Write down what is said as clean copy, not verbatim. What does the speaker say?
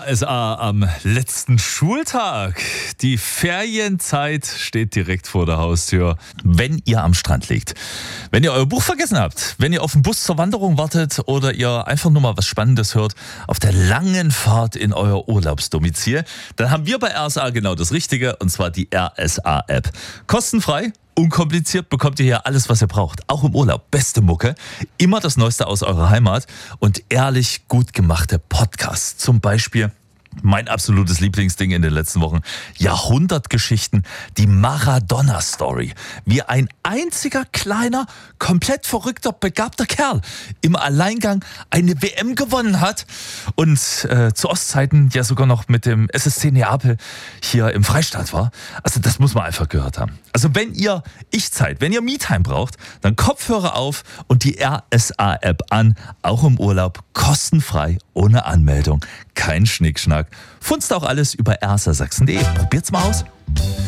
RSA am letzten Schultag. Die Ferienzeit steht direkt vor der Haustür. Wenn ihr am Strand liegt, wenn ihr euer Buch vergessen habt, wenn ihr auf den Bus zur Wanderung wartet oder ihr einfach nur mal was Spannendes hört auf der langen Fahrt in euer Urlaubsdomizil, dann haben wir bei RSA genau das Richtige, und zwar die RSA-App. Kostenfrei. Unkompliziert bekommt ihr hier alles, was ihr braucht. Auch im Urlaub. Beste Mucke, immer das Neueste aus eurer Heimat und ehrlich gut gemachte Podcasts. Zum Beispiel mein absolutes Lieblingsding in den letzten Wochen. Jahrhundertgeschichten, die Maradona-Story. Wie ein einziger kleiner, komplett verrückter, begabter Kerl im Alleingang eine WM gewonnen hat und zu Ostzeiten ja sogar noch mit dem SSC Neapel hier im Freistaat war. Also das muss man einfach gehört haben. Also wenn ihr Ich-Zeit, wenn ihr Me-Time braucht, dann Kopfhörer auf und die RSA-App an. Auch im Urlaub, kostenfrei, ohne Anmeldung. Kein Schnickschnack. Funzt auch alles über rsasachsen.de. Probiert's mal aus.